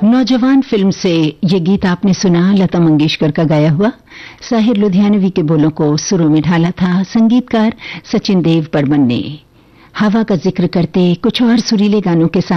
नौजवान फिल्म से ये गीत आपने सुना, लता मंगेशकर का गाया हुआ। साहिर लुधियानवी के बोलों को सुरों में ढाला था संगीतकार सचिन देव बर्मन ने। हवा का जिक्र करते कुछ और सुरीले गानों के साथ